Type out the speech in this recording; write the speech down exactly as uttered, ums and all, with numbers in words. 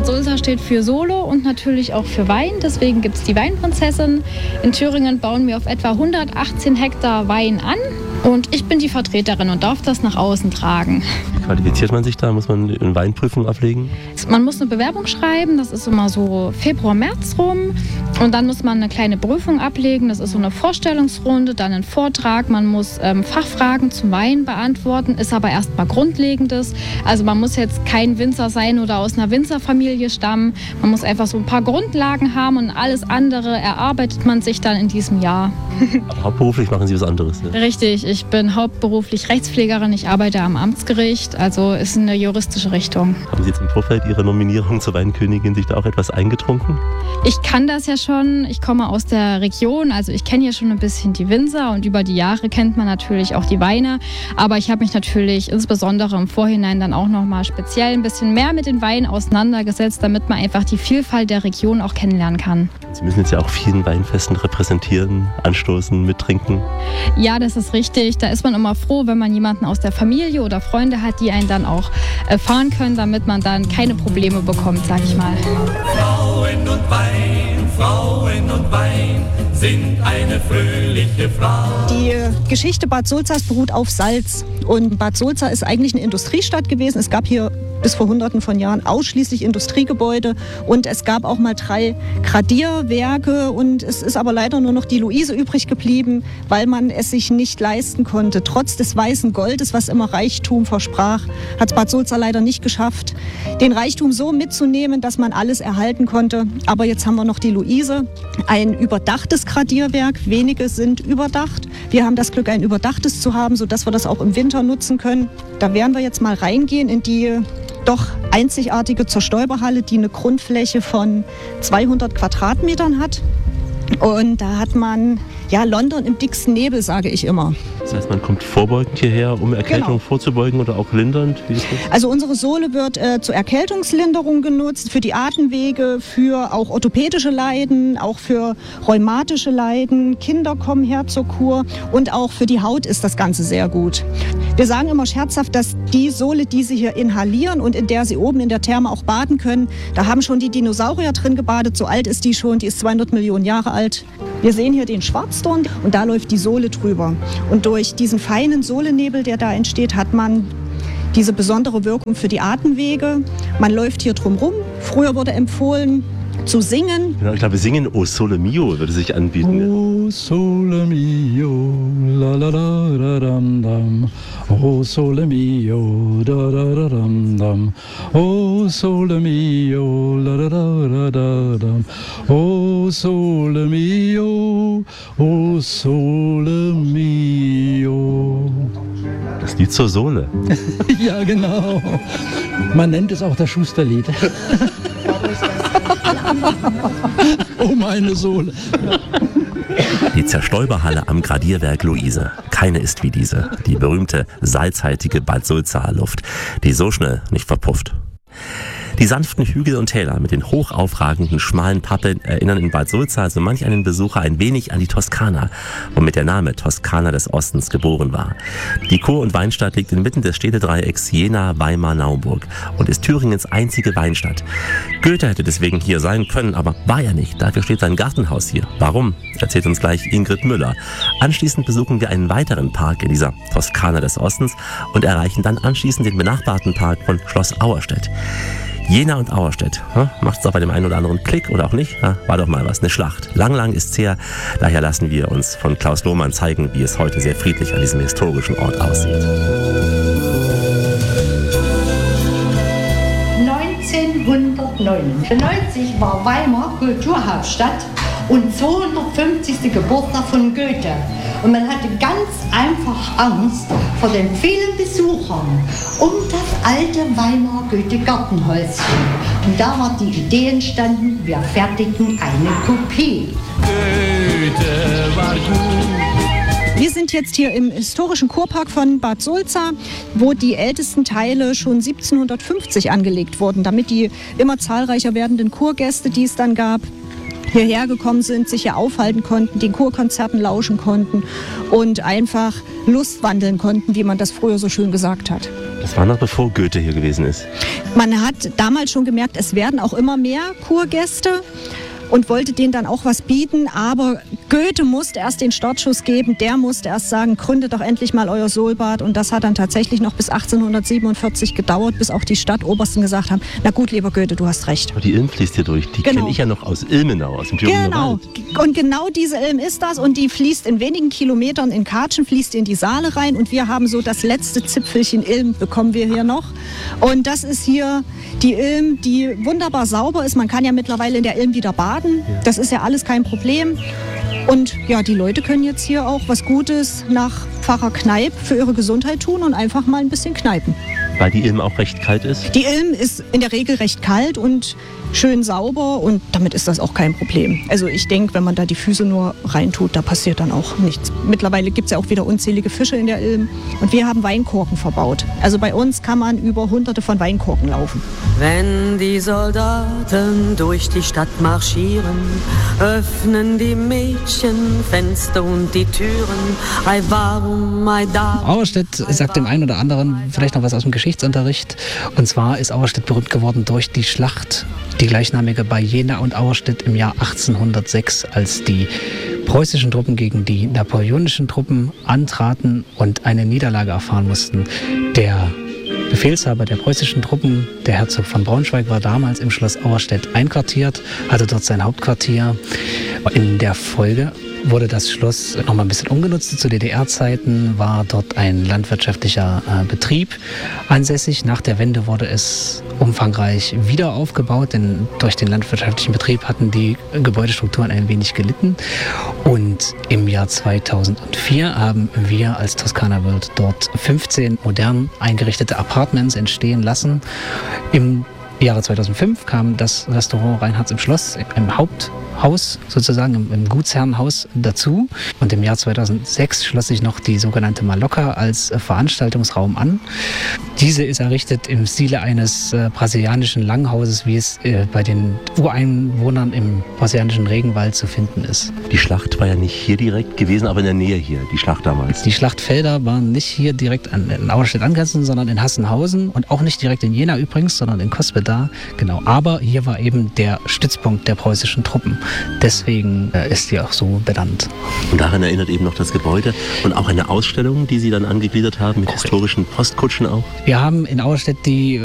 Sulza steht für Solo und natürlich auch für Wein. Deswegen gibt es die Weinprinzessin. In Thüringen bauen wir auf etwa hundertachtzehn Hektar Wein an. Und ich bin die Vertreterin und darf das nach außen tragen. Wie qualifiziert man sich da? Muss man eine Weinprüfung ablegen? Man muss eine Bewerbung schreiben, das ist immer so Februar, März rum. Und dann muss man eine kleine Prüfung ablegen, das ist so eine Vorstellungsrunde, dann ein Vortrag. Man muss ähm, Fachfragen zum Wein beantworten, ist aber erstmal Grundlegendes. Also man muss jetzt kein Winzer sein oder aus einer Winzerfamilie stammen. Man muss einfach so ein paar Grundlagen haben und alles andere erarbeitet man sich dann in diesem Jahr. Aber hauptberuflich machen Sie was anderes, ne? Richtig, ich bin hauptberuflich Rechtspflegerin, ich arbeite am Amtsgericht, also ist eine juristische Richtung. Haben Sie jetzt im Vorfeld Ihrer Nominierung zur Weinkönigin sich da auch etwas eingetrunken? Ich kann das ja schon, ich komme aus der Region, also ich kenne ja schon ein bisschen die Winzer und über die Jahre kennt man natürlich auch die Weine, aber ich habe mich natürlich insbesondere im Vorhinein dann auch nochmal speziell ein bisschen mehr mit den Weinen auseinandergesetzt, damit man einfach die Vielfalt der Region auch kennenlernen kann. Sie müssen jetzt ja auch vielen Weinfesten repräsentieren, anstoßen, mittrinken. Ja, das ist richtig. Da ist man immer froh, wenn man jemanden aus der Familie oder Freunde hat, die einen dann auch fahren können, damit man dann keine Probleme bekommt, sag ich mal. Frauen und Wein, Frauen und Wein sind eine fröhliche Frau. Die Geschichte Bad Sulzas beruht auf Salz. Und Bad Sulza ist eigentlich eine Industriestadt gewesen. Es gab hier bis vor hunderten von Jahren ausschließlich Industriegebäude und es gab auch mal drei Gradierwerke und es ist aber leider nur noch die Luise übrig geblieben, weil man es sich nicht leisten konnte. Trotz des weißen Goldes, was immer Reichtum versprach, hat Bad Sulza leider nicht geschafft, den Reichtum so mitzunehmen, dass man alles erhalten konnte. Aber jetzt haben wir noch die Luise, ein überdachtes Gradierwerk. Wenige sind überdacht. Wir haben das Glück, ein überdachtes zu haben, sodass wir das auch im Winter nutzen können. Da werden wir jetzt mal reingehen in die doch einzigartige Zerstäuberhalle, die eine Grundfläche von zweihundert Quadratmetern hat. Und da hat man ja London im dicksten Nebel, sage ich immer. Das heißt, man kommt vorbeugend hierher, um Erkältung genau. vorzubeugen oder auch lindernd? Wie ist das? Also unsere Sohle wird äh, zur Erkältungslinderung genutzt, für die Atemwege, für auch orthopädische Leiden, auch für rheumatische Leiden. Kinder kommen her zur Kur und auch für die Haut ist das Ganze sehr gut. Wir sagen immer scherzhaft, dass die Sohle, die Sie hier inhalieren und in der Sie oben in der Therme auch baden können, da haben schon die Dinosaurier drin gebadet. So alt ist die schon, die ist zweihundert Millionen Jahre alt. Wir sehen hier den Schwarzdorn und da läuft die Sohle drüber. Und durch diesen feinen Sohlennebel, der da entsteht, hat man diese besondere Wirkung für die Atemwege. Man läuft hier drum rum. Früher wurde empfohlen zu singen. Genau, ich glaube, singen O Sole Mio würde sich anbieten. O Sole Mio, la la la da dam dam. O Sole Mio, da da da dam dam. O Sole Mio, la la la da dam. O Sole Mio, O Sole Mio. Das Lied zur Sohle. Ja, genau. Man nennt es auch das Schusterlied. Oh, meine Sohle. Die Zerstäuberhalle am Gradierwerk Luise. Keine ist wie diese. Die berühmte salzhaltige Bad Sulzaer Luft, die so schnell nicht verpufft. Die sanften Hügel und Täler mit den hoch aufragenden, schmalen Pappeln erinnern in Bad Sulza so manch einen Besucher ein wenig an die Toskana, womit der Name Toskana des Ostens geboren war. Die Kur- und Weinstadt liegt inmitten des Städtedreiecks Jena, Weimar, Naumburg und ist Thüringens einzige Weinstadt. Goethe hätte deswegen hier sein können, aber war er nicht. Dafür steht sein Gartenhaus hier. Warum? Erzählt uns gleich Ingrid Müller. Anschließend besuchen wir einen weiteren Park in dieser Toskana des Ostens und erreichen dann anschließend den benachbarten Park von Schloss Auerstedt. Jena und Auerstedt. Hm? Macht es auch bei dem einen oder anderen Klick oder auch nicht? Ja, war doch mal was, eine Schlacht. Lang, lang ist's her. Daher lassen wir uns von Klaus Lohmann zeigen, wie es heute sehr friedlich an diesem historischen Ort aussieht. neunzehnhundertneunundneunzig war Weimar Kulturhauptstadt und zweihundertfünfzigste Geburtstag von Goethe. Und man hatte ganz einfach Angst vor den vielen Besuchern um das alte Weimar Goethe-Gartenhäuschen. Und da war die Idee entstanden, wir fertigten eine Kopie. Goethe war gut. Wir sind jetzt hier im historischen Kurpark von Bad Sulza, wo die ältesten Teile schon siebzehnhundertfünfzig angelegt wurden, damit die immer zahlreicher werdenden Kurgäste, die es dann gab, hierher gekommen sind, sich hier aufhalten konnten, den Kurkonzerten lauschen konnten und einfach lustwandeln konnten, wie man das früher so schön gesagt hat. Das war noch bevor Goethe hier gewesen ist. Man hat damals schon gemerkt, es werden auch immer mehr Kurgäste und wollte denen dann auch was bieten, aber Goethe musste erst den Startschuss geben, der musste erst sagen, gründet doch endlich mal euer Soolbad, und das hat dann tatsächlich noch bis achtzehnhundertsiebenundvierzig gedauert, bis auch die Stadtobersten gesagt haben, na gut, lieber Goethe, du hast recht. Aber die Ilm fließt hier durch, die Genau. kenne ich ja noch aus Ilmenau, aus dem Thüringer Genau, Wald. und genau diese Ilm ist das, und die fließt in wenigen Kilometern in Katschen, fließt in die Saale rein, und wir haben so das letzte Zipfelchen Ilm, bekommen wir hier noch. Und das ist hier die Ilm, die wunderbar sauber ist. Man kann ja mittlerweile in der Ilm wieder baden, das ist ja alles kein Problem. Und ja, die Leute können jetzt hier auch was Gutes nach Pfarrer Kneip für ihre Gesundheit tun und einfach mal ein bisschen kneipen. Weil die Ilm auch recht kalt ist? Die Ilm ist in der Regel recht kalt und schön sauber, und damit ist das auch kein Problem. Also ich denke, wenn man da die Füße nur reintut, da passiert dann auch nichts. Mittlerweile gibt es ja auch wieder unzählige Fische in der Ilm, und wir haben Weinkorken verbaut. Also bei uns kann man über hunderte von Weinkorken laufen. Wenn die Soldaten durch die Stadt marschieren, öffnen die Mädchen Fenster und die Türen. Ei warum, ei da. Auerstedt sagt dem einen oder anderen vielleicht noch was aus dem Geschichtsunterricht. Und zwar ist Auerstedt berühmt geworden durch die Schlacht, die gleichnamige bei Jena und Auerstedt im Jahr achtzehnhundertsechs, als die preußischen Truppen gegen die napoleonischen Truppen antraten und eine Niederlage erfahren mussten. Der Befehlshaber der preußischen Truppen, der Herzog von Braunschweig, war damals im Schloss Auerstedt einquartiert, hatte dort sein Hauptquartier. In der Folge wurde das Schloss noch mal ein bisschen umgenutzt. Zu D D R-Zeiten war dort ein landwirtschaftlicher äh, Betrieb ansässig. Nach der Wende wurde es umfangreich wieder aufgebaut, denn durch den landwirtschaftlichen Betrieb hatten die Gebäudestrukturen ein wenig gelitten. Und im Jahr zweitausendvier haben wir als Toskana World dort fünfzehn modern eingerichtete Apartments entstehen lassen. Im Jahre zweitausendfünf kam das Restaurant Reinhards im Schloss im Haupthaus, sozusagen im, im Gutsherrenhaus dazu. Und im Jahr zweitausendsechs schloss sich noch die sogenannte Maloca als äh, Veranstaltungsraum an. Diese ist errichtet im Stile eines äh, brasilianischen Langhauses, wie es äh, bei den Ureinwohnern im brasilianischen Regenwald zu finden ist. Die Schlacht war ja nicht hier direkt gewesen, aber in der Nähe hier, die Schlacht damals. Die Schlachtfelder waren nicht hier direkt an in Auerstedt angrenzend, sondern in Hassenhausen, und auch nicht direkt in Jena übrigens, sondern in Coespe da. Genau, aber hier war eben der Stützpunkt der preußischen Truppen. Deswegen äh, ist die auch so benannt. Und daran erinnert eben noch das Gebäude und auch eine Ausstellung, die Sie dann angegliedert haben mit historischen Postkutschen auch. Wir haben in Auerstedt die